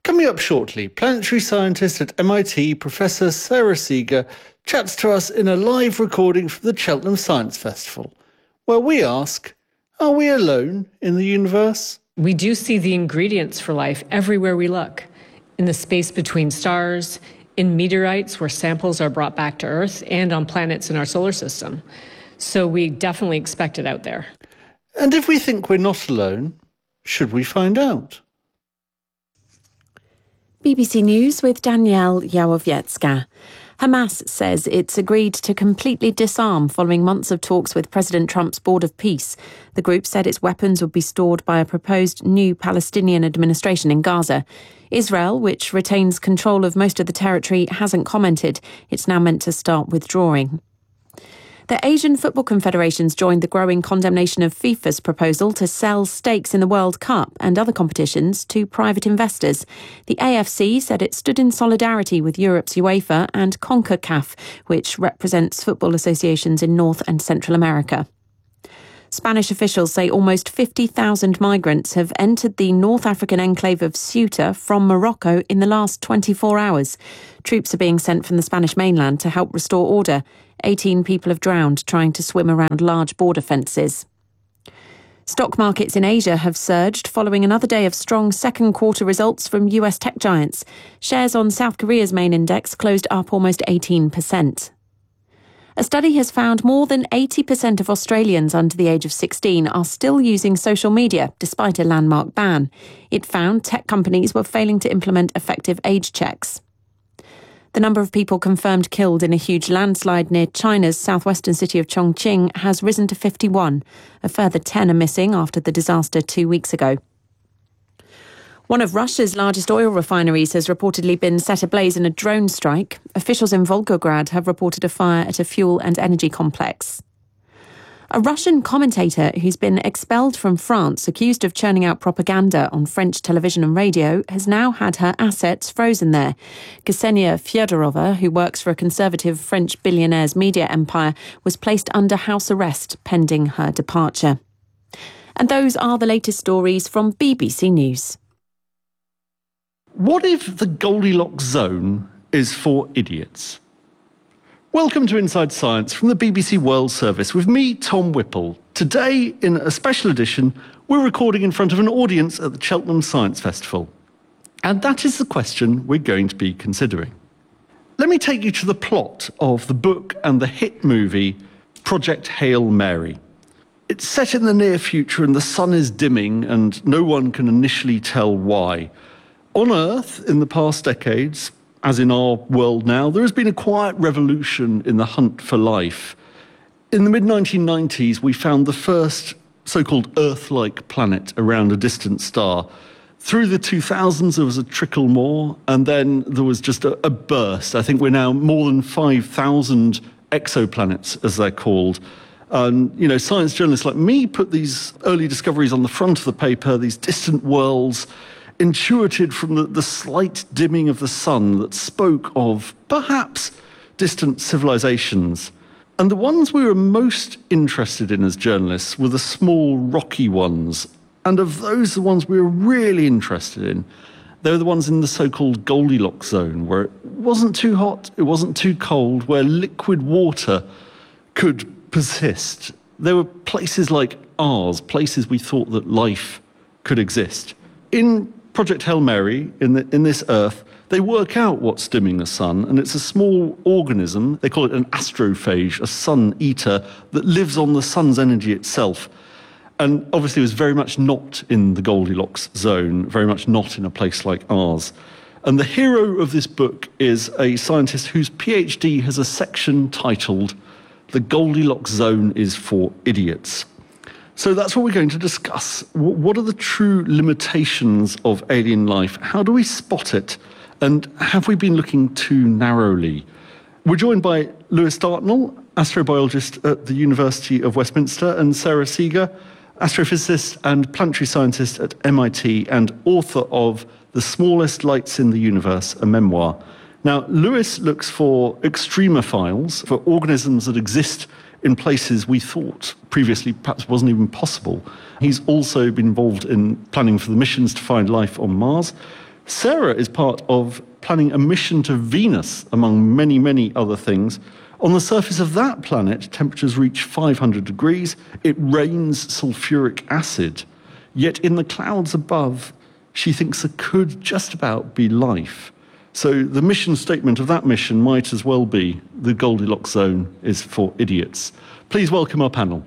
Coming up shortly, planetary scientist at MIT, Professor Sarah Seeger, chats to us in a live recording from the Cheltenham Science Festival, where we ask, are we alone in the universe? We do see the ingredients for life everywhere we look, in the space between stars, in meteorites where samples are brought back to Earth, and on planets in our solar system. So we definitely expect it out there. And if we think we're not alone, should we find out? BBC News with Danielle Yawowiecka. Hamas says it's agreed to completely disarm following months of talks with President Trump's Board of Peace. The group said its weapons would be stored by a proposed new Palestinian administration in Gaza. Israel, which retains control of most of the territory, hasn't commented. It's now meant to start withdrawing. The Asian Football Confederations joined the growing condemnation of FIFA's proposal to sell stakes in the World Cup and other competitions to private investors. The AFC said it stood in solidarity with Europe's UEFA and CONCACAF, which represents football associations in North and Central America. Spanish officials say almost 50,000 migrants have entered the North African enclave of Ceuta from Morocco in the last 24 hours. Troops are being sent from the Spanish mainland to help restore order. 18 people have drowned trying to swim around large border fences. Stock markets in Asia have surged following another day of strong second quarter results from US tech giants. Shares on South Korea's main index closed up almost 18%. A study has found more than 80% of Australians under the age of 16 are still using social media, despite a landmark ban. It found tech companies were failing to implement effective age checks. The number of people confirmed killed in a huge landslide near China's southwestern city of Chongqing has risen to 51. A further 10 are missing after the disaster 2 weeks ago. One of Russia's largest oil refineries has reportedly been set ablaze in a drone strike. Officials in Volgograd have reported a fire at a fuel and energy complex. A Russian commentator who's been expelled from France, accused of churning out propaganda on French television and radio, has now had her assets frozen there. Ksenia Fyodorova, who works for a conservative French billionaire's media empire, was placed under house arrest pending her departure. And those are the latest stories from BBC News. What if the Goldilocks zone is for idiots? Welcome to Inside Science from the BBC World Service with me, Tom Whipple. Today, in a special edition, we're recording in front of an audience at the Cheltenham Science Festival. And that is the question we're going to be considering. Let me take you to the plot of the book and the hit movie Project Hail Mary. It's set in the near future and the sun is dimming and no one can initially tell why. On Earth, in the past decades, as in our world now, there has been a quiet revolution in the hunt for life. In the mid-1990s, we found the first so-called Earth-like planet around a distant star. Through the 2000s, there was a trickle more, and then there was just a burst. I think we're now more than 5,000 exoplanets, as they're called. And, science journalists like me put these early discoveries on the front of the paper, these distant worlds, intuited from the slight dimming of the sun that spoke of, perhaps, distant civilizations. And the ones we were most interested in as journalists were the small, rocky ones. And of those, the ones we were really interested in, they were the ones in the so-called Goldilocks zone, where it wasn't too hot, it wasn't too cold, where liquid water could persist. There were places like ours, places we thought that life could exist. In Project Hail Mary, in this Earth, they work out what's dimming the sun, and it's a small organism, they call it an astrophage, a sun eater, that lives on the sun's energy itself. And obviously it was very much not in the Goldilocks zone, very much not in a place like ours. And the hero of this book is a scientist whose PhD has a section titled "The Goldilocks Zone is for Idiots." So that's what we're going to discuss. What are the true limitations of alien life? How do we spot it? And have we been looking too narrowly? We're joined by Lewis Dartnell, astrobiologist at the University of Westminster, and Sarah Seeger, astrophysicist and planetary scientist at MIT and author of The Smallest Lights in the Universe, a memoir. Now, Lewis looks for extremophiles, for organisms that exist in places we thought previously perhaps wasn't even possible. He's also been involved in planning for the missions to find life on Mars. Sarah is part of planning a mission to Venus, among many, many other things. On the surface of that planet, temperatures reach 500 degrees. It rains sulfuric acid. Yet in the clouds above, she thinks there could just about be life. So the mission statement of that mission might as well be, the Goldilocks zone is for idiots. Please welcome our panel.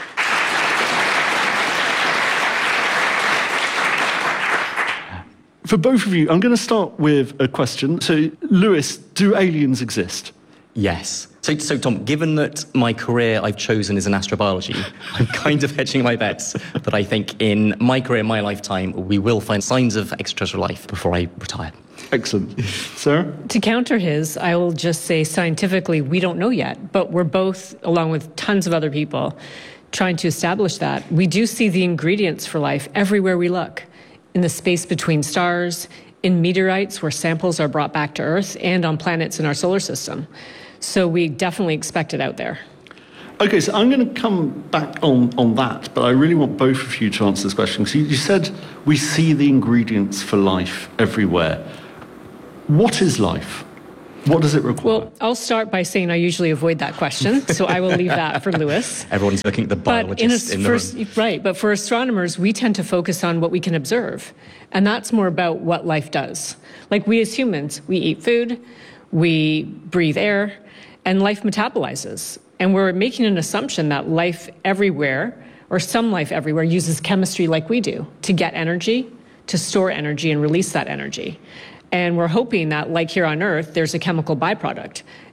For both of you, I'm going to start with a question. So, Lewis, do aliens exist? Yes. So Tom, given that my career I've chosen is in astrobiology, I'm kind of hedging my bets that I think in my career, my lifetime, we will find signs of extraterrestrial life before I retire. Excellent. Sarah? To counter his, I will just say scientifically, we don't know yet, but we're both, along with tons of other people, trying to establish that. We do see the ingredients for life everywhere we look, in the space between stars, in meteorites where samples are brought back to Earth, and on planets in our solar system. So we definitely expect it out there. Okay, so I'm going to come back on that, but I really want both of you to answer this question. So you said we see the ingredients for life everywhere. What is life? What does it require? Well, I'll start by saying I usually avoid that question, so I will leave that for Lewis. Everyone's looking at the biologist in the room. Right, but for astronomers, we tend to focus on what we can observe, and that's more about what life does. Like we as humans, we eat food, we breathe air, and life metabolizes. And we're making an assumption that life everywhere, or some life everywhere, uses chemistry like we do to get energy, to store energy, and release that energy. And we're hoping that, like here on Earth, there's a chemical byproduct.